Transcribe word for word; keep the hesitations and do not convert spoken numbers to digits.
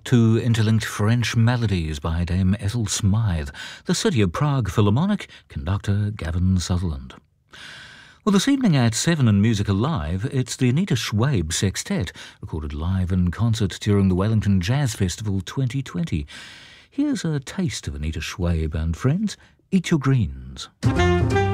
to interlinked French melodies by Dame Ethel Smythe, the City of Prague Philharmonic, conductor Gavin Sutherland. Well, this evening at seven in Music Alive, it's the Anita Schwabe Sextet, recorded live in concert during the Wellington Jazz Festival twenty twenty. Here's a taste of Anita Schwabe and friends. Eat your greens.